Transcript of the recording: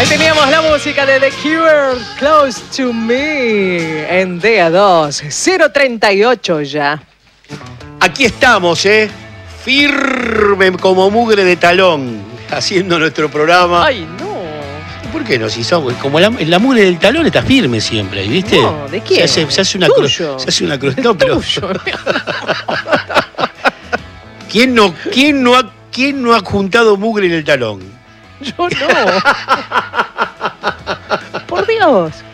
Ahí teníamos la música de The Cure, Close to Me, en DA2, 038 ya. Aquí estamos, firme como mugre de talón, haciendo nuestro programa. Ay, no. ¿Por qué no? Si somos, como la mugre del talón está firme siempre, ¿viste? No, ¿de quién? Se hace una cruz. Se hace una cruz. No, pero. ¿Quién no ha juntado mugre en el talón? Yo no. Por Dios.